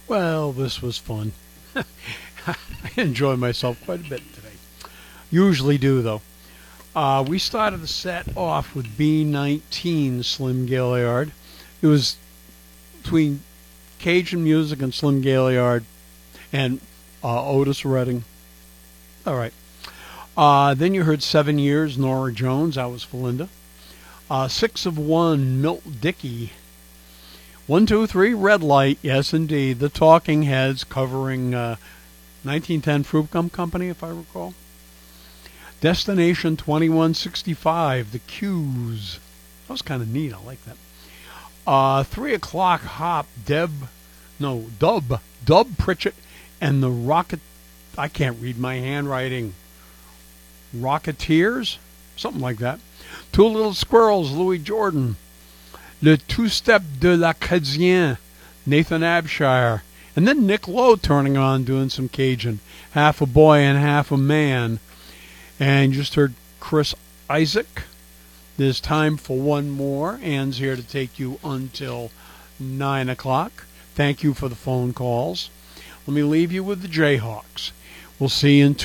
Well, this was fun. I enjoy myself quite a bit today. Usually do, though. We started the set off with B19 Slim Gaillard. It was between Cajun music and Slim Gaillard and Otis Redding. All right. Then you heard 7 Years, Nora Jones. That was Felinda. 6 of 1, Milt Dickey. 1, 2, 3, Red Light. Yes, indeed. The Talking Heads covering 1910 Fruit Gum Company, if I recall. Destination 2165, The Q's. That was kind of neat. I like that. 3 o'clock Hop, Dub Pritchett, and the Rocket. I can't read my handwriting. Rocketeers? Something like that. 2 Little Squirrels, Louis Jordan. Le Two-Step de l'Acadien, Nathan Abshire. And then Nick Lowe turning on, doing some Cajun. Half a boy and half a man. And you just heard Chris Isaac. There's time for one more. Ann's here to take you until 9 o'clock. Thank you for the phone calls. Let me leave you with the Jayhawks. We'll see you in 2